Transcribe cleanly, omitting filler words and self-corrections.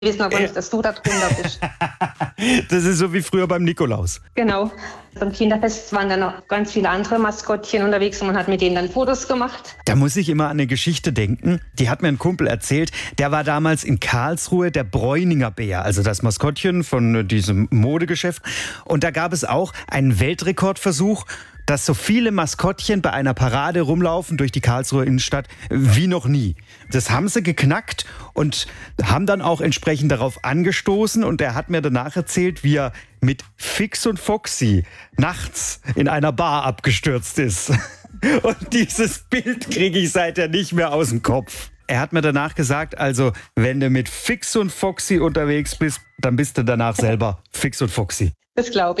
wissen aber nicht, dass du da drunter bist. Das ist so wie früher beim Nikolaus. Genau. Beim Kinderfest waren dann noch ganz viele andere Maskottchen unterwegs und man hat mit denen dann Fotos gemacht. Da muss ich immer an eine Geschichte denken. Die hat mir ein Kumpel erzählt. Der war damals in Karlsruhe der Bräuninger Bär, also das Maskottchen von diesem Modegeschäft. Und da gab es auch einen Weltrekordversuch, dass so viele Maskottchen bei einer Parade rumlaufen durch die Karlsruher Innenstadt wie noch nie. Das haben sie geknackt und haben dann auch entsprechend darauf angestoßen. Und er hat mir danach erzählt, wie er mit Fix und Foxy nachts in einer Bar abgestürzt ist. Und dieses Bild kriege ich seither nicht mehr aus dem Kopf. Er hat mir danach gesagt, also wenn du mit Fix und Foxy unterwegs bist, dann bist du danach selber Fix und Foxy. Das glaube ich.